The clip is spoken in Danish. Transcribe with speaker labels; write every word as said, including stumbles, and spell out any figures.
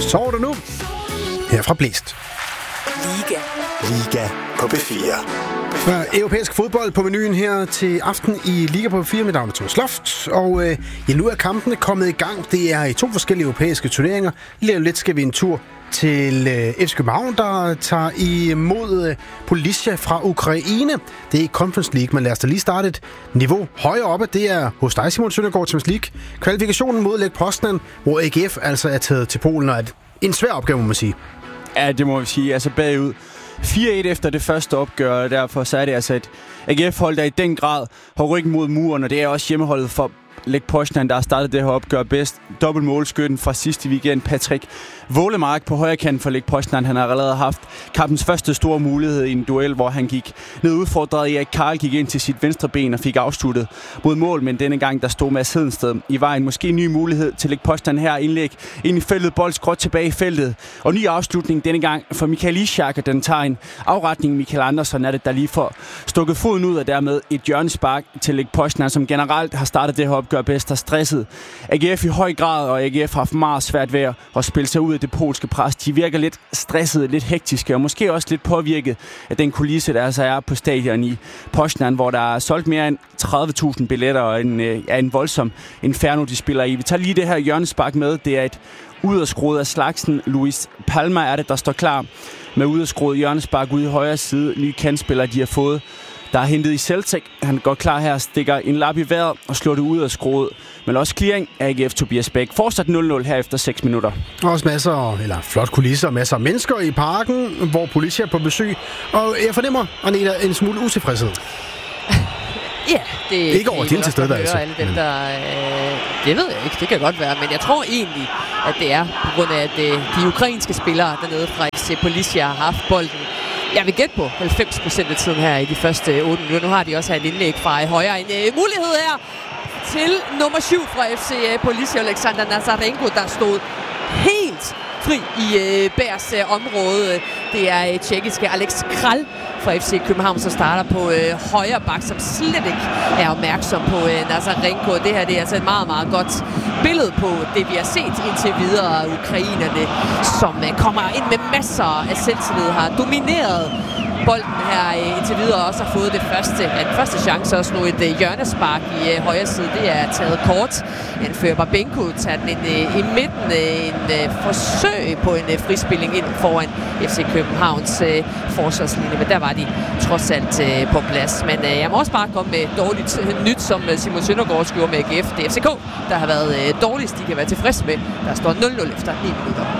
Speaker 1: Så er det nu. Her fra Blæst.
Speaker 2: Liga.
Speaker 3: Liga på B fire.
Speaker 1: Uh, europæisk fodbold på menuen her til aften i Liga på B fire. Mit navn er Thomas Loft, og uh, ja, nu er kampene kommet i gang. Det er i to forskellige europæiske turneringer. Lige lidt skal vi en tur til uh, F C København, der tager imod uh, Polisia fra Ukraine. Det er Conference League, men lad os da lige starte et niveau højere oppe. Det er hos dig, Simon Søndergaard, Champions League. Kvalifikationen mod Lech Poznan, hvor A G F altså er taget til Polen, og er en svær opgave, må man sige.
Speaker 4: Ja, det må vi sige. Altså bagud fire et efter det første opgør, og derfor så er det altså et A G F-hold, der i den grad har ryggen mod muren, og det er også hjemmeholdet for Lech Poznan, der har startet det her opgør bedst. Dobbelt målskytten fra sidste weekend, Patrick Wålemark på højre kant for Lech Poznan. Han har allerede haft kampens første store mulighed i en duel, hvor han gik ned udfordret. Erik Karl gik ind til sit venstre ben og fik afsluttet mod mål, men denne gang der stod Mads Hedensted i vejen. Måske en ny mulighed til Lech Poznan her. Indlæg ind i feltet, bold skråt tilbage i feltet. Og ny afslutning denne gang for Michael Ishak, og den tager en afretning. Michael Andersen er det, der lige får stukket foden ud, og dermed et hjørnespark til Lech Poznan, som generelt har startet det her opgør bedst, har stresset A G F i høj grad, og A G F har haft meget svært ved at spille sig ud af det polske pres. De virker lidt stressede, lidt hektiske, og måske også lidt påvirket af den kulisse, der altså er på stadion i Poznan, hvor der er solgt mere end tredive tusind billetter, og en, er en voldsom inferno, de spiller i. Vi tager lige det her hjørnespark med. Det er et udadskruet af slagsen. Luis Palma er det, der står klar med udadskruet hjørnespark ude i højre side. Nye kantspillere, de har fået, der er hentet i Celtic. Han går klar her, stikker en lap i vejret og slår det ud af skruet. Men også clearing af A G F Tobias Bæk. Fortsat nul nul her efter seks minutter.
Speaker 1: Også masser, eller flot kulisser, masser af mennesker i parken, hvor Polisia er på besøg. Og jeg fornemmer, Anita, en smule utilfredshed.
Speaker 5: Ja, det
Speaker 1: ikke over din tilstedeværelse.
Speaker 5: Alle dem, der, øh, det ved jeg ikke, det kan godt være, men jeg tror egentlig, at det er på grund af, at det, de ukrainske spillere dernede fra F C Polisia har haft bolden. Jeg vil gætte på halvfems procent af tiden her i de første otte minutter. Nu har de også et indlæg fra højre. En uh, mulighed her til nummer syv fra F C Polisia, Alexander Nazarenko, der stod helt fri i uh, Bærs uh, område. Det er uh, tjekkiske Alex Kral fra F C København, som starter på uh, højre bak, som slet ikke er opmærksom på uh, Nazarenko. Det her det er altså et meget, meget godt billede på det, vi har set indtil videre. Ukrainerne, som uh, kommer ind med masser af selvtillid, har domineret bolden her uh, indtil videre, også har fået det første, ja, den første chance, også nu et uh, hjørnespark i uh, højre side. Det er taget kort. Anfører Babenko tager den ind, uh, i midten. Uh, en uh, forsøg på en uh, frispilling ind foran F C Københavns uh, forsvarslinje, men der var de trods alt uh, på plads. Men uh, jeg må også bare komme med dårligt uh, nyt, som uh, Simon Søndergaard gjorde med A G F. Det er F C K, der har været uh, dårligst. De kan være tilfredse med. Der står nul nul efter ni minutter.